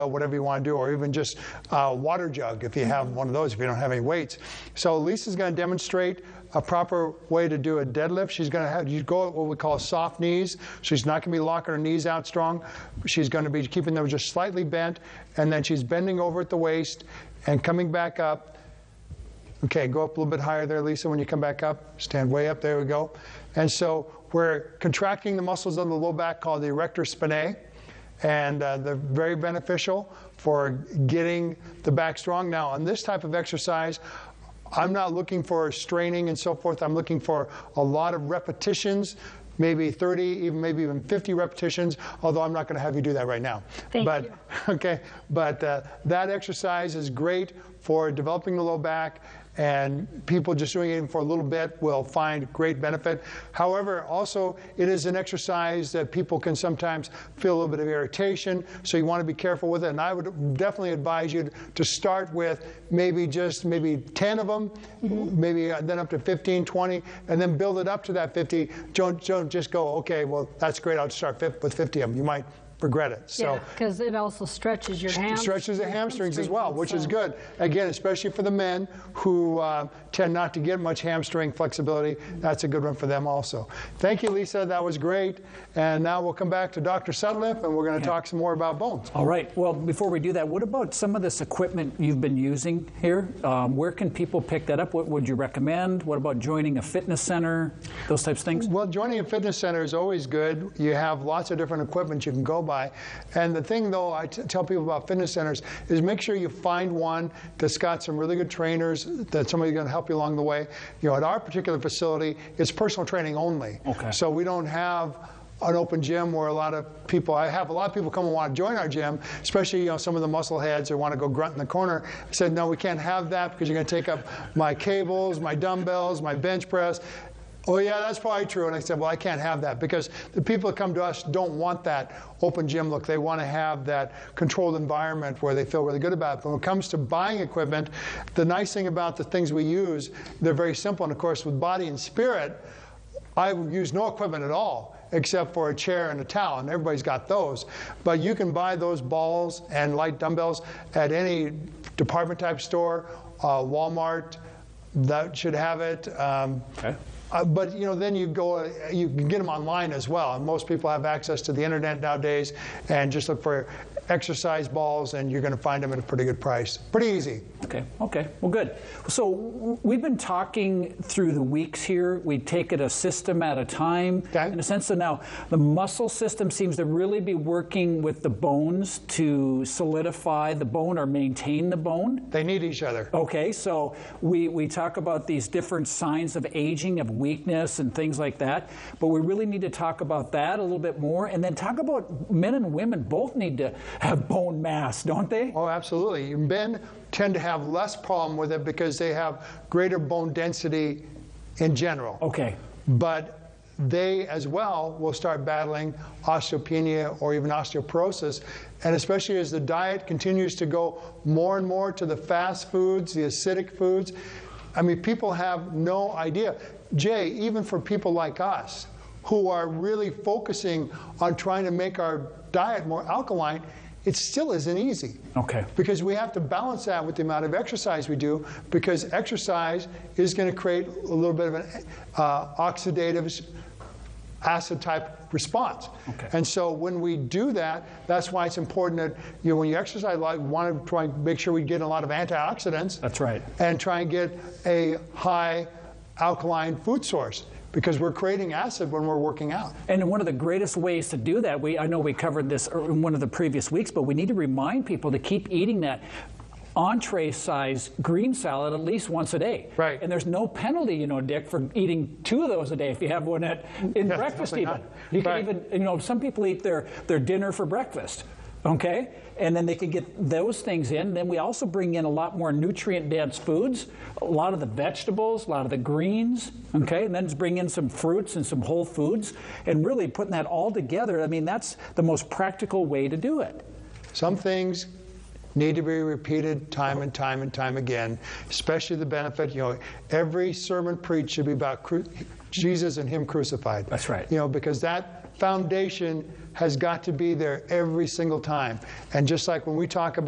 whatever you want to do, or even just a water jug if you have one of those, if you don't have any weights. So Lisa's going to demonstrate a proper way to do a deadlift. She's going to have you go at what we call soft knees. She's not going to be locking her knees out strong. She's going to be keeping them just slightly bent, and then she's bending over at the waist and coming back up. Okay, go up a little bit higher there, Lisa, when you come back up. Stand way up, there we go. And so we're contracting the muscles of the low back called the erector spinae, and they're very beneficial for getting the back strong. Now, on this type of exercise, I'm not looking for straining and so forth. I'm looking for a lot of repetitions, maybe 30, maybe even 50 repetitions, although I'm not going to have you do that right now. Thank you. Okay, but that exercise is great for developing the low back, and people just doing it for a little bit will find great benefit. However, also, it is an exercise that people can sometimes feel a little bit of irritation, so you want to be careful with it. And I would definitely advise you to start with maybe 10 of them, maybe then up to 15, 20, and then build it up to that 50. Don't just go, okay, well, that's great, I'll start with 50 of them. You might regret it. So, yeah, because it also stretches your hamstrings. Stretches the hamstrings as well, which is good. Again, especially for the men who tend not to get much hamstring flexibility. That's a good one for them also. Thank you, Lisa. That was great. And now we'll come back to Dr. Sutliff, and we're going to talk some more about bones. All right. Well, before we do that, what about some of this equipment you've been using here? Where can people pick that up? What would you recommend? What about joining a fitness center? Those types of things? Well, joining a fitness center is always good. You have lots of different equipment you can go by. And the thing, though, I tell people about fitness centers is make sure you find one that's got some really good trainers, that somebody's going to help you along the way. You know, at our particular facility, it's personal training only. Okay. So we don't have an open gym where I have a lot of people come and want to join our gym, especially some of the muscle heads who want to go grunt in the corner. I said, no, we can't have that because you're going to take up my cables, my dumbbells, my bench press. Oh, yeah, that's probably true. And I said, well, I can't have that because the people that come to us don't want that open gym look. They want to have that controlled environment where they feel really good about it. But when it comes to buying equipment, the nice thing about the things we use, they're very simple. And, of course, with Body and Spirit, I use no equipment at all except for a chair and a towel, and everybody's got those. But you can buy those balls and light dumbbells at any department type store, Walmart, that should have it. Okay. But then you can get them online as well. And most people have access to the internet nowadays, and just look for exercise balls, and you're going to find them at a pretty good price. Pretty easy. Okay. Well, good. So we've been talking through the weeks here. We take it a system at a time, in a sense. So now the muscle system seems to really be working with the bones to solidify the bone or maintain the bone. They need each other. Okay, so we talk about these different signs of aging, of weakness and things like that, but we really need to talk about that a little bit more, and then talk about men and women both need to have bone mass, don't they? Oh, absolutely. Men tend to have less problem with it because they have greater bone density in general. Okay. But they as well will start battling osteopenia or even osteoporosis. And especially as the diet continues to go more and more to the fast foods, the acidic foods, I mean, people have no idea. Jay, even for people like us who are really focusing on trying to make our diet more alkaline, it still isn't easy. Okay. Because we have to balance that with the amount of exercise we do, because exercise is going to create a little bit of an oxidative acid type response. Okay. And so when we do that, that's why it's important that when you exercise a lot, you want to try and make sure we get a lot of antioxidants. That's right. And try and get a high alkaline food source, because we're creating acid when we're working out. And one of the greatest ways to do that, I know we covered this in one of the previous weeks, but we need to remind people to keep eating that entree-size green salad at least once a day. Right. And there's no penalty, Dick, for eating 2 of those a day if you have one in breakfast even. You can even, some people eat their dinner for breakfast. Okay? And then they can get those things in. Then we also bring in a lot more nutrient-dense foods, a lot of the vegetables, a lot of the greens, okay? And then just bring in some fruits and some whole foods, and really putting that all together. I mean, that's the most practical way to do it. Some things need to be repeated time and time and time again, especially the benefit. Every sermon preached should be about Jesus and Him crucified. That's right. Because that foundation has got to be there every single time. And just like when we talk about